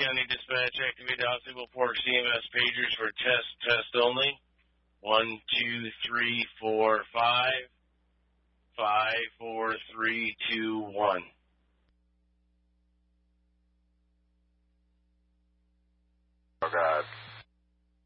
County Dispatch, activate the Ossipple Port CMS pagers for test only. 1, 2, 3, 4, 5. 5, 4, 3, 2, 1.